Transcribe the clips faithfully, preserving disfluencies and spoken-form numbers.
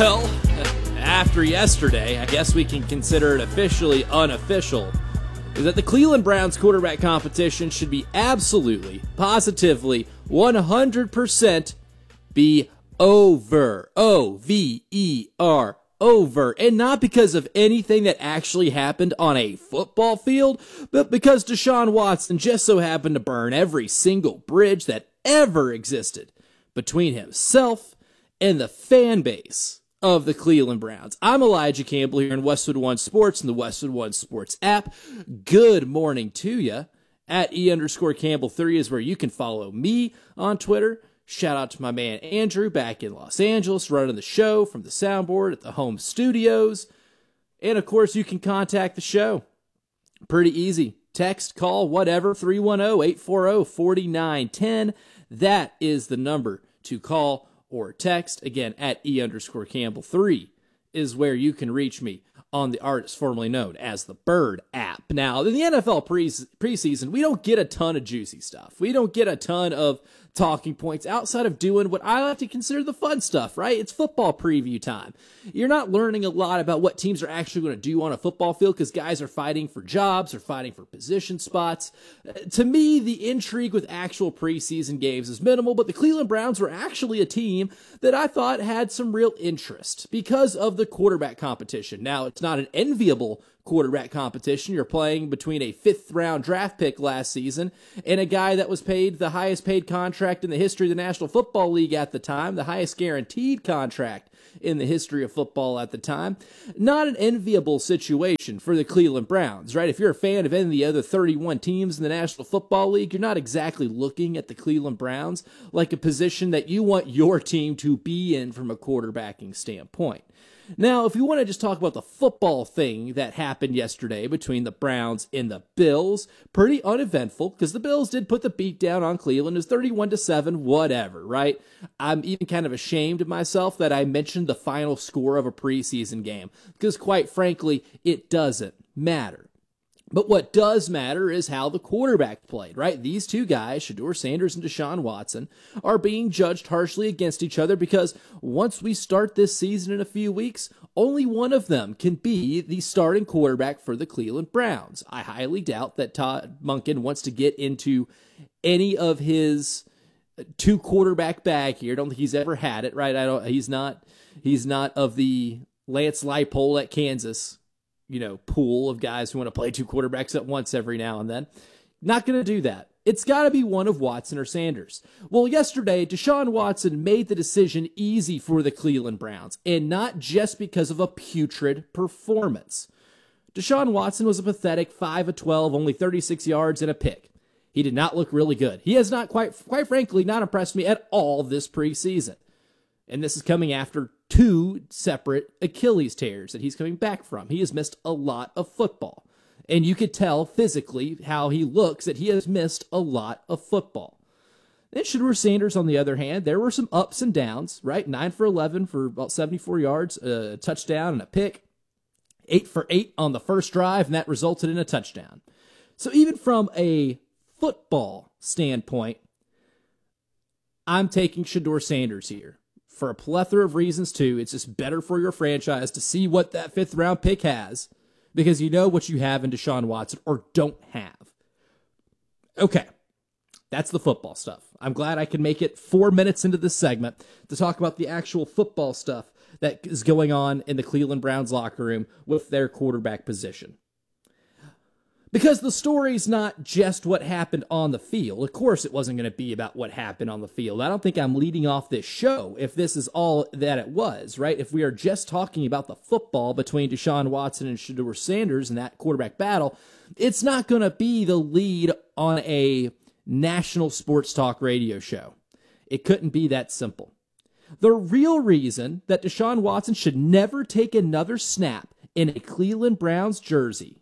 Well, after yesterday, I guess we can consider it officially unofficial, is that the Cleveland Browns quarterback competition should be absolutely, positively, one hundred percent be over. O V E R. Over. And not because of anything that actually happened on a football field, but because Deshaun Watson just so happened to burn every single bridge that ever existed between himself and the fan base of the Cleveland Browns. I'm Elijah Campbell here in Westwood One Sports and the Westwood One Sports app. Good morning to you. At E underscore Campbell three is where you can follow me on Twitter. Shout out to my man Andrew back in Los Angeles running the show from the soundboard at the home studios. And of course, you can contact the show. Pretty easy. Text, call, whatever, three one zero, eight four zero, four nine one zero. That is the number to call or text. Again, at E underscore Campbell three is where you can reach me on the artist formerly known as the Bird app. Now, in the N F L pre- preseason, we don't get a ton of juicy stuff. We don't get a ton of talking points outside of doing what I like to consider the fun stuff, right? It's football preview time. You're not learning a lot about what teams are actually going to do on a football field because guys are fighting for jobs or fighting for position spots. Uh, to me, the intrigue with actual preseason games is minimal, but the Cleveland Browns were actually a team that I thought had some real interest because of the quarterback competition. Now, it's not an enviable quarterback competition. You're playing between a fifth round draft pick last season and a guy that was paid the highest paid contract in the history of the National Football League at the time, the highest guaranteed contract in the history of football at the time. Not an enviable situation for the Cleveland Browns, right? If you're a fan of any of the other thirty-one teams in the National Football League, you're not exactly looking at the Cleveland Browns like a position that you want your team to be in from a quarterbacking standpoint. Now, if you want to just talk about the football thing that happened yesterday between the Browns and the Bills, pretty uneventful because the Bills did put the beat down on Cleveland. It was thirty-one to seven, whatever, right? I'm even kind of ashamed of myself that I mentioned the final score of a preseason game because, quite frankly, it doesn't matter. But what does matter is how the quarterback played, right? These two guys, Shedeur Sanders and Deshaun Watson, are being judged harshly against each other because once we start this season in a few weeks, only one of them can be the starting quarterback for the Cleveland Browns. I highly doubt that Todd Monken wants to get into any of his two quarterback bag here. I don't think he's ever had it, right? I don't. He's not. He's not of the Lance Leipold at Kansas, you know, pool of guys who want to play two quarterbacks at once every now and then. Not going to do that. It's got to be one of Watson or Sanders. Well, yesterday, Deshaun Watson made the decision easy for the Cleveland Browns, and not just because of a putrid performance. Deshaun Watson was a pathetic five of twelve, only thirty-six yards and a pick. He did not look really good. He has not, quite, quite frankly, not impressed me at all this preseason. And this is coming after two separate Achilles tears that he's coming back from. He has missed a lot of football. And you could tell physically how he looks that he has missed a lot of football. Then Shedeur Sanders, on the other hand, there were some ups and downs, right? nine for eleven for about seventy-four yards, a touchdown and a pick. eight for eight on the first drive, and that resulted in a touchdown. So even from a football standpoint, I'm taking Shedeur Sanders here. For a plethora of reasons, too. It's just better for your franchise to see what that fifth round pick has because you know what you have in Deshaun Watson or don't have. Okay, that's the football stuff. I'm glad I can make it four minutes into this segment to talk about the actual football stuff that is going on in the Cleveland Browns locker room with their quarterback position. Because the story's not just what happened on the field. Of course, it wasn't going to be about what happened on the field. I don't think I'm leading off this show if this is all that it was, right? If we are just talking about the football between Deshaun Watson and Shedeur Sanders in that quarterback battle, it's not going to be the lead on a national sports talk radio show. It couldn't be that simple. The real reason that Deshaun Watson should never take another snap in a Cleveland Browns jersey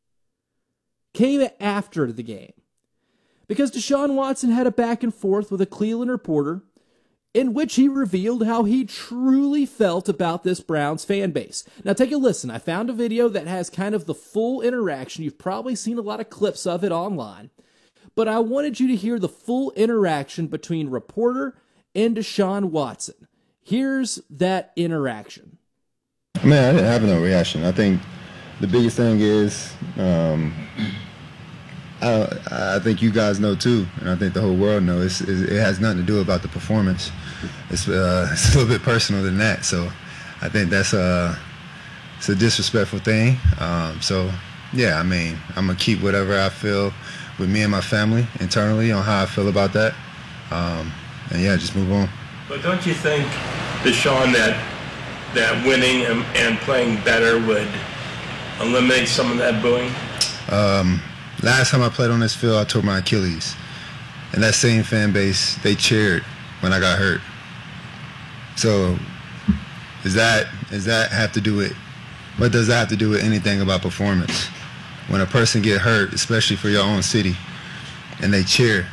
came after the game. Because Deshaun Watson had a back and forth with a Cleveland reporter in which he revealed how he truly felt about this Browns fan base. Now take a listen. I found a video that has kind of the full interaction. You've probably seen a lot of clips of it online. But I wanted you to hear the full interaction between reporter and Deshaun Watson. Here's that interaction. Man, I didn't have no reaction. I think the biggest thing is, um, I, I think you guys know too, and I think the whole world knows, it's, it has nothing to do about the performance. It's, uh, it's a little bit personal than that. So I think that's a, it's a disrespectful thing. Um, so, yeah, I mean, I'm going to keep whatever I feel with me and my family internally on how I feel about that. Um, and, yeah, just move on. But don't you think, Deshaun, that that winning and, and playing better would eliminate some of that booing? Um, last time I played on this field, I tore my Achilles. And that same fan base, they cheered when I got hurt. So does that, does that have to do with, what does that have to do with anything about performance? When a person get hurt, especially for your own city, and they cheer.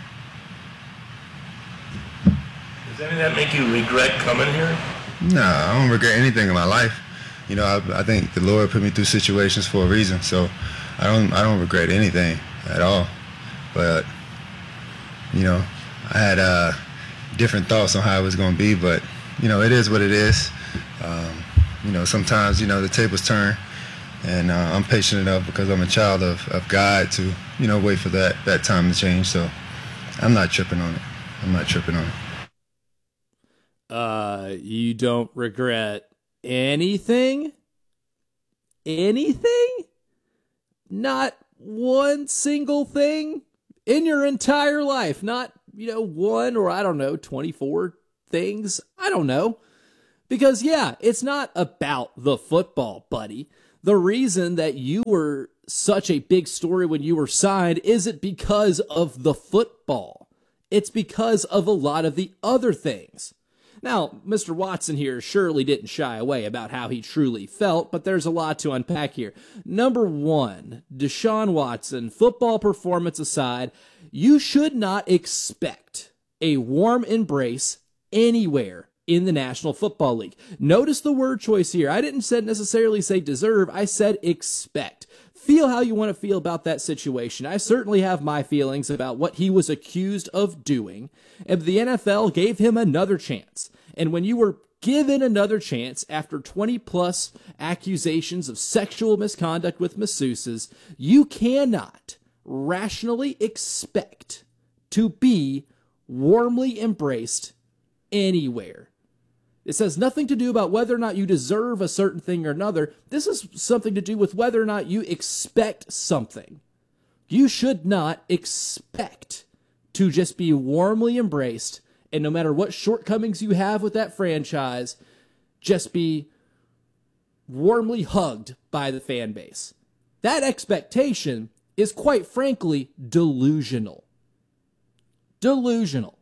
Does any of that make you regret coming here? No, I don't regret anything in my life. You know, I, I think the Lord put me through situations for a reason, so I don't I don't regret anything at all. But, you know, I had uh, different thoughts on how it was going to be, but, you know, it is what it is. Um, you know, sometimes, you know, the tables turn, and uh, I'm patient enough because I'm a child of, of God to, you know, wait for that, that time to change. So I'm not tripping on it. I'm not tripping on it. Uh, you don't regret anything? Anything? Not one single thing in your entire life? Not, you know, one or I don't know, twenty-four things? I don't know. Because, yeah, it's not about the football, buddy. The reason that you were such a big story when you were signed isn't because of the football. It's because of a lot of the other things. Now, Mister Watson here surely didn't shy away about how he truly felt, but there's a lot to unpack here. Number one, Deshaun Watson, football performance aside, you should not expect a warm embrace anywhere in the National Football League. Notice the word choice here. I didn't say necessarily say deserve, I said expect. Feel how you want to feel about that situation. I certainly have my feelings about what he was accused of doing, and the N F L gave him another chance. And when you were given another chance after twenty plus accusations of sexual misconduct with masseuses, you cannot rationally expect to be warmly embraced anywhere. This has nothing to do about whether or not you deserve a certain thing or another. This is something to do with whether or not you expect something. You should not expect to just be warmly embraced, and no matter what shortcomings you have with that franchise, just be warmly hugged by the fan base. That expectation is quite frankly delusional. Delusional.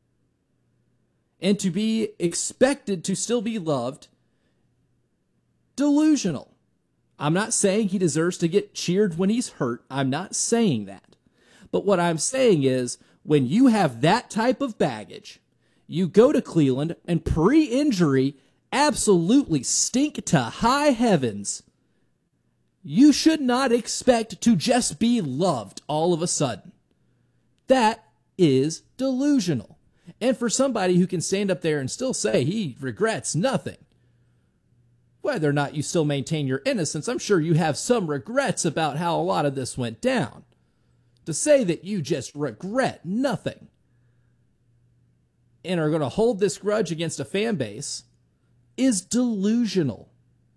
And to be expected to still be loved, delusional. I'm not saying he deserves to get cheered when he's hurt. I'm not saying that. But what I'm saying is, when you have that type of baggage, you go to Cleveland and pre-injury absolutely stink to high heavens, you should not expect to just be loved all of a sudden. That is delusional. And for somebody who can stand up there and still say he regrets nothing, whether or not you still maintain your innocence, I'm sure you have some regrets about how a lot of this went down. To say that you just regret nothing and are going to hold this grudge against a fan base is delusional.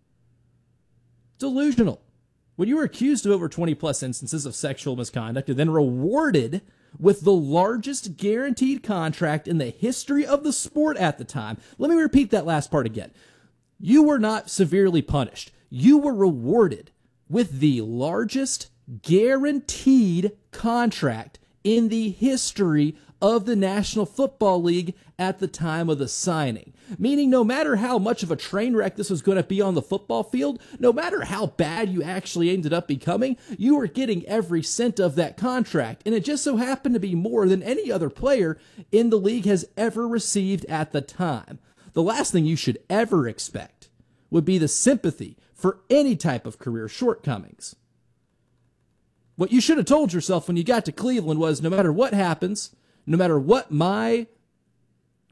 Delusional. When you were accused of over twenty plus instances of sexual misconduct and then rewarded with the largest guaranteed contract in the history of the sport at the time. Let me repeat that last part again. You were not severely punished. You were rewarded with the largest guaranteed contract in the history of the National Football League at the time of the signing. Meaning no matter how much of a train wreck this was going to be on the football field, no matter how bad you actually ended up becoming, you were getting every cent of that contract. And it just so happened to be more than any other player in the league has ever received at the time. The last thing you should ever expect would be the sympathy for any type of career shortcomings. What you should have told yourself when you got to Cleveland was, no matter what happens, no matter what my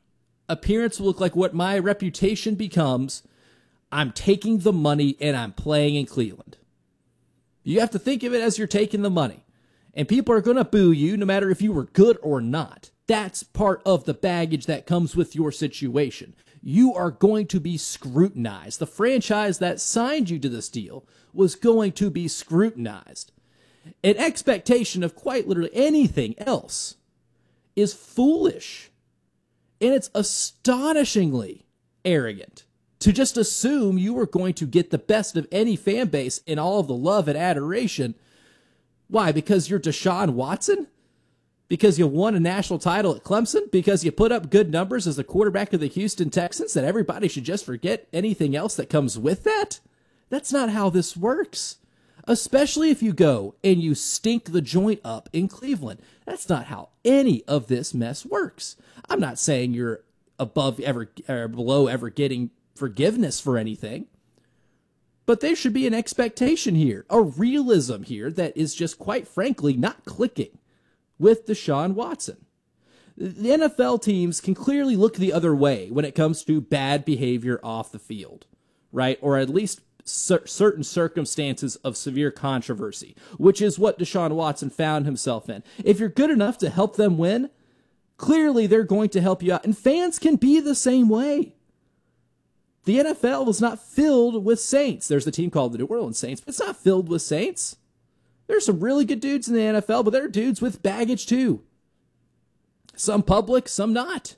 appearance will look like, what my reputation becomes, I'm taking the money and I'm playing in Cleveland. You have to think of it as you're taking the money. And people are going to boo you no matter if you were good or not. That's part of the baggage that comes with your situation. You are going to be scrutinized. The franchise that signed you to this deal was going to be scrutinized. An expectation of quite literally anything else is foolish. And it's astonishingly arrogant to just assume you are going to get the best of any fan base in all of the love and adoration. Why? Because you're Deshaun Watson? Because you won a national title at Clemson? Because you put up good numbers as the quarterback of the Houston Texans, that everybody should just forget anything else that comes with that? That's not how this works. Especially if you go and you stink the joint up in Cleveland. That's not how any of this mess works. I'm not saying you're above ever or below ever getting forgiveness for anything. But there should be an expectation here, a realism here that is just, quite frankly, not clicking with Deshaun Watson. The N F L teams can clearly look the other way when it comes to bad behavior off the field, right? Or at least cer- certain circumstances of severe controversy, which is what Deshaun Watson found himself in. If you're good enough to help them win, clearly they're going to help you out. And fans can be the same way. The N F L is not filled with saints. There's a team called the New Orleans Saints, but it's not filled with saints. There's some really good dudes in the N F L, but there are dudes with baggage too. Some public, some not.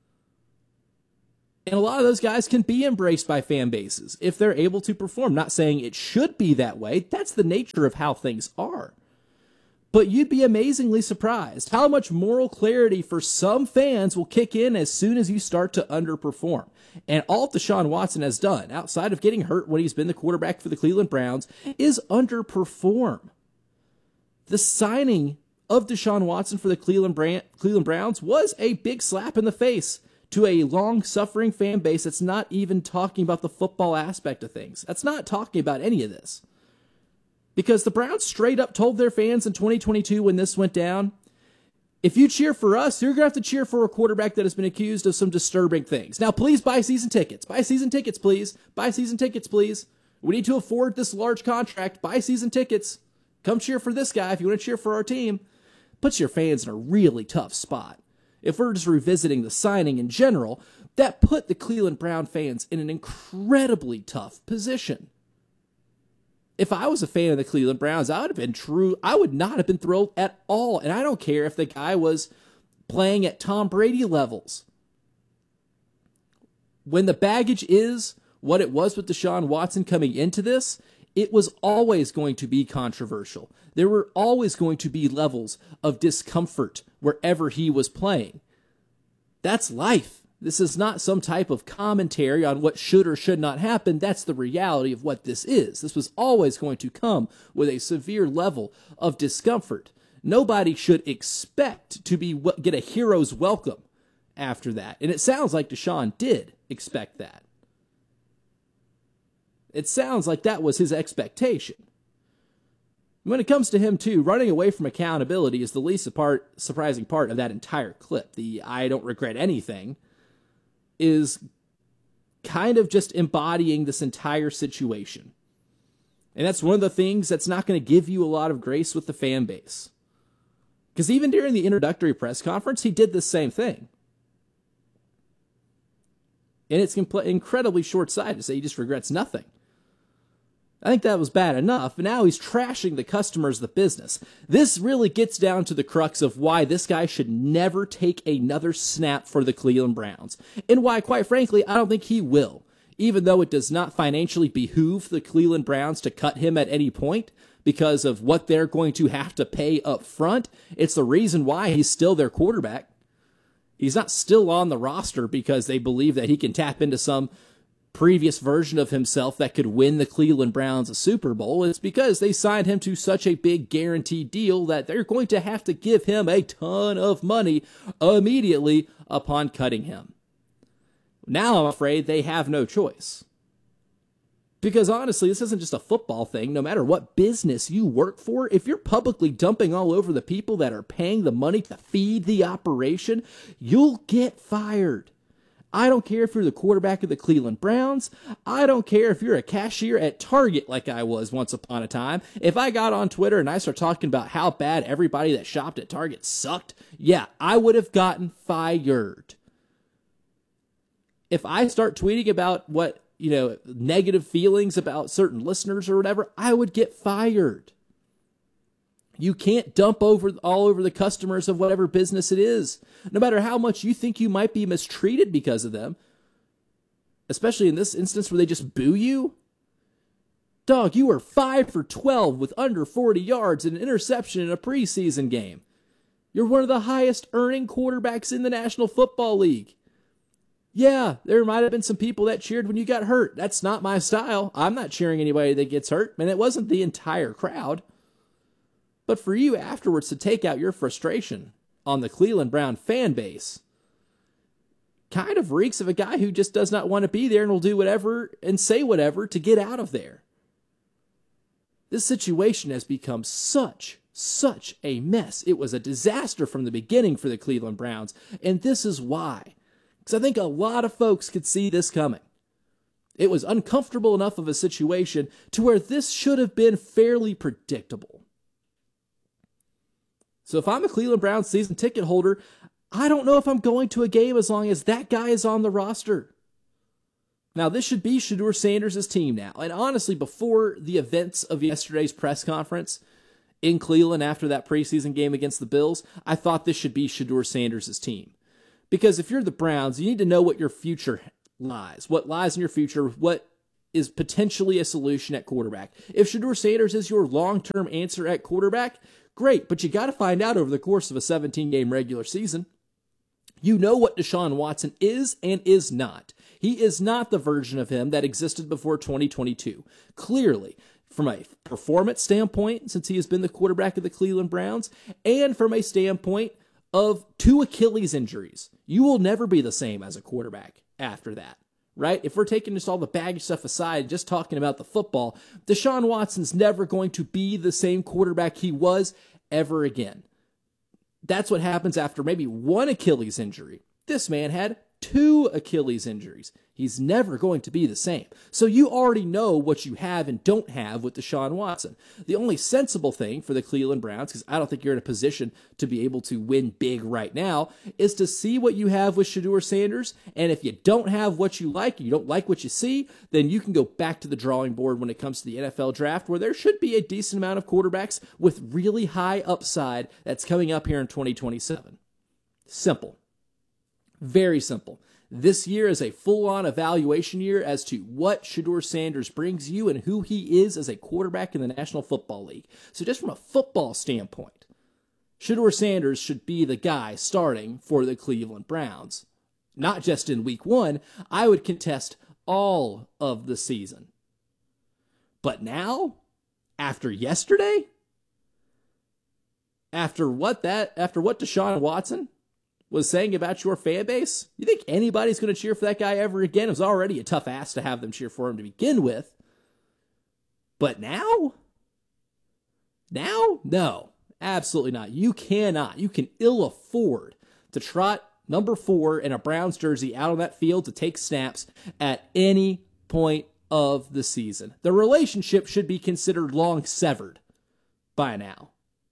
And a lot of those guys can be embraced by fan bases if they're able to perform. Not saying it should be that way. That's the nature of how things are. But you'd be amazingly surprised how much moral clarity for some fans will kick in as soon as you start to underperform. And all Deshaun Watson has done, outside of getting hurt when he's been the quarterback for the Cleveland Browns, is underperform. The signing of Deshaun Watson for the Cleveland Cleveland Browns was a big slap in the face to a long-suffering fan base that's not even talking about the football aspect of things. That's not talking about any of this. Because the Browns straight up told their fans in twenty twenty-two when this went down, if you cheer for us, you're going to have to cheer for a quarterback that has been accused of some disturbing things. Now, please buy season tickets. Buy season tickets, please. Buy season tickets, please. We need to afford this large contract. Buy season tickets. Come cheer for this guy if you want to cheer for our team. Puts your fans in a really tough spot. If we're just revisiting the signing in general, that put the Cleveland Brown fans in an incredibly tough position. If I was a fan of the Cleveland Browns, I would have been true. I would not have been thrilled at all. And I don't care if the guy was playing at Tom Brady levels. When the baggage is what it was with Deshaun Watson coming into this, it was always going to be controversial. There were always going to be levels of discomfort wherever he was playing. That's life. This is not some type of commentary on what should or should not happen. That's the reality of what this is. This was always going to come with a severe level of discomfort. Nobody should expect to be get a hero's welcome after that. And it sounds like Deshaun did expect that. It sounds like that was his expectation. When it comes to him, too, running away from accountability is the least part, surprising part of that entire clip. The I don't regret anything is kind of just embodying this entire situation. And that's one of the things that's not going to give you a lot of grace with the fan base. Because even during the introductory press conference, he did the same thing. And it's compl- incredibly short-sighted to say he just regrets nothing. I think that was bad enough, but now he's trashing the customers, the business. This really gets down to the crux of why this guy should never take another snap for the Cleveland Browns, and why, quite frankly, I don't think he will, even though it does not financially behoove the Cleveland Browns to cut him at any point because of what they're going to have to pay up front. It's the reason why he's still their quarterback. He's not still on the roster because they believe that he can tap into some previous version of himself that could win the Cleveland Browns a Super Bowl. It's because they signed him to such a big guaranteed deal that they're going to have to give him a ton of money immediately upon cutting him. Now I'm afraid they have no choice. Because honestly, this isn't just a football thing. No matter what business you work for, if you're publicly dumping all over the people that are paying the money to feed the operation, you'll get fired. I don't care if you're the quarterback of the Cleveland Browns. I don't care if you're a cashier at Target like I was once upon a time. If I got on Twitter and I start talking about how bad everybody that shopped at Target sucked, yeah, I would have gotten fired. If I start tweeting about what, you know, negative feelings about certain listeners or whatever, I would get fired. You can't dump over all over the customers of whatever business it is, no matter how much you think you might be mistreated because of them, especially in this instance where they just boo you. Dog, you were five for twelve with under forty yards and an interception in a preseason game. You're one of the highest earning quarterbacks in the National Football League. Yeah, there might have been some people that cheered when you got hurt. That's not my style. I'm not cheering anybody that gets hurt, and it wasn't the entire crowd. But for you afterwards to take out your frustration on the Cleveland Brown fan base kind of reeks of a guy who just does not want to be there and will do whatever and say whatever to get out of there. This situation has become such, such a mess. It was a disaster from the beginning for the Cleveland Browns, and this is why. Because I think a lot of folks could see this coming. It was uncomfortable enough of a situation to where this should have been fairly predictable. So if I'm a Cleveland Browns season ticket holder, I don't know if I'm going to a game as long as that guy is on the roster. Now, this should be Shedeur Sanders' team now. And honestly, before the events of yesterday's press conference in Cleveland after that preseason game against the Bills, I thought this should be Shedeur Sanders' team. Because if you're the Browns, you need to know what your future lies. What lies in your future, what is potentially a solution at quarterback. If Shedeur Sanders is your long-term answer at quarterback, great, but you got to find out over the course of a seventeen-game regular season. You know what Deshaun Watson is and is not. He is not the version of him that existed before twenty twenty-two. Clearly, from a performance standpoint, since he has been the quarterback of the Cleveland Browns, and from a standpoint of two Achilles injuries, you will never be the same as a quarterback after that. Right? If we're taking just all the baggage stuff aside, just talking about the football, Deshaun Watson's never going to be the same quarterback he was ever again. That's what happens after maybe one Achilles injury. This man had two Achilles injuries. He's never going to be the same. So you already know what you have and don't have with Deshaun Watson. The only sensible thing for the Cleveland Browns, because I don't think you're in a position to be able to win big right now, is to see what you have with Shedeur Sanders. And if you don't have what you like, you don't like what you see, then you can go back to the drawing board when it comes to the N F L draft, where there should be a decent amount of quarterbacks with really high upside that's coming up here in twenty twenty-seven. Simple. Very simple. This year is a full-on evaluation year as to what Shedeur Sanders brings you and who he is as a quarterback in the National Football League. So just from a football standpoint, Shedeur Sanders should be the guy starting for the Cleveland Browns. Not just in week one, I would contest all of the season. But now, after yesterday, after what that, after what Deshaun Watson was saying about your fan base, you think anybody's going to cheer for that guy ever again? It was already a tough ask to have them cheer for him to begin with. But now? Now? No, absolutely not. You cannot. You can ill afford to trot number four in a Browns jersey out on that field to take snaps at any point of the season. The relationship should be considered long severed by now.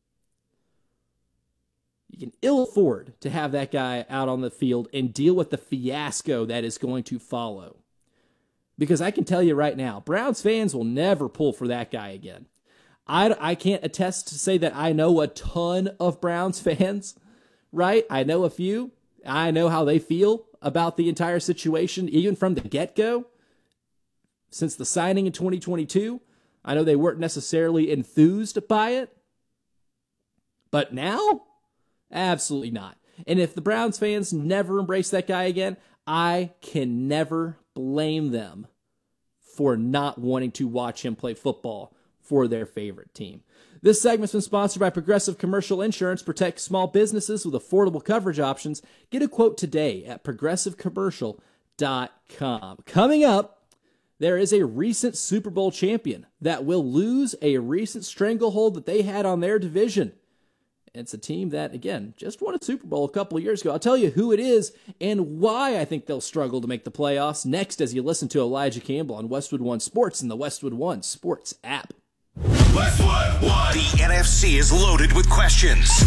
You can ill afford to have that guy out on the field and deal with the fiasco that is going to follow. Because I can tell you right now, Browns fans will never pull for that guy again. I, I can't attest to say that I know a ton of Browns fans, right? I know a few. I know how they feel about the entire situation, even from the get-go. Since the signing in twenty twenty-two, I know they weren't necessarily enthused by it. But now? Absolutely not. And if the Browns fans never embrace that guy again, I can never blame them for not wanting to watch him play football for their favorite team. This segment's been sponsored by Progressive Commercial Insurance. Protect small businesses with affordable coverage options. Get a quote today at progressive commercial dot com. Coming up, there is a recent Super Bowl champion that will lose a recent stranglehold that they had on their division. It's a team that, again, just won a Super Bowl a couple of years ago. I'll tell you who it is and why I think they'll struggle to make the playoffs next as you listen to Elijah Campbell on Westwood One Sports and the Westwood One Sports app. Westwood One. The N F C is loaded with questions.